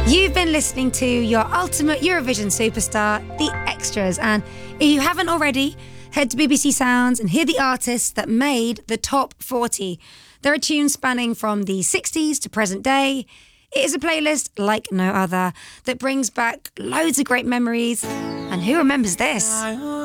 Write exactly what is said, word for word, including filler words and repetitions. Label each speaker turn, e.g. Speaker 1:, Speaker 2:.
Speaker 1: You've been listening to your ultimate Eurovision superstar, The Extras, and if you haven't already, head to B B C Sounds and hear the artists that made the top forty. There are tunes spanning from the sixties to present day. It is a playlist like no other that brings back loads of great memories. And who remembers this?